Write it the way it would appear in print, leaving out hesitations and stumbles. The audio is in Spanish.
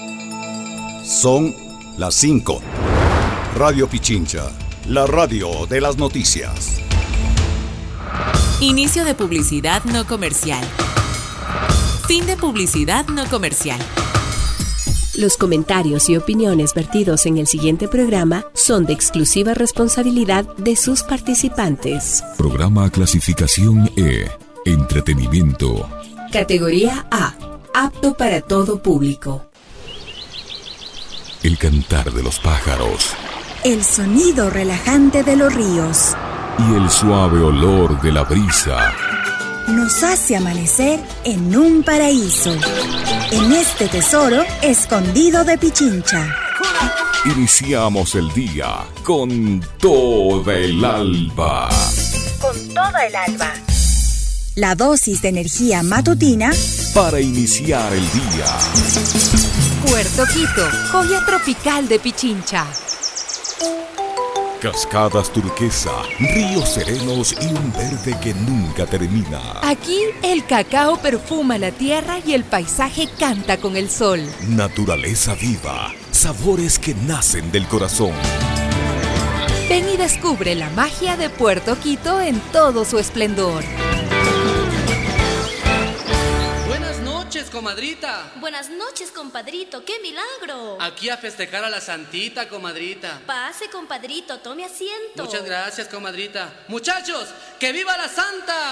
Son las 5. Radio Pichincha, la radio de las noticias. Inicio de publicidad no comercial. Fin de publicidad no comercial. Los comentarios y opiniones vertidos en el siguiente programa son de exclusiva responsabilidad de sus participantes. Programa clasificación E, entretenimiento. Categoría A, apto para todo público. El cantar de los pájaros. El sonido relajante de los ríos. Y el suave olor de la brisa. Nos hace amanecer en un paraíso. En este tesoro escondido de Pichincha. Iniciamos el día con toda el alba. Con toda el alba. La dosis de energía matutina para iniciar el día. Puerto Quito, joya tropical de Pichincha. Cascadas turquesa, ríos serenos y un verde que nunca termina. Aquí el cacao perfuma la tierra y el paisaje canta con el sol. Naturaleza viva, sabores que nacen del corazón. Ven y descubre la magia de Puerto Quito en todo su esplendor. Comadrita. Buenas noches, compadrito. ¡Qué milagro! Aquí a festejar a la santita, comadrita. Pase, compadrito. Tome asiento. Muchas gracias, comadrita. Muchachos, ¡que viva la santa!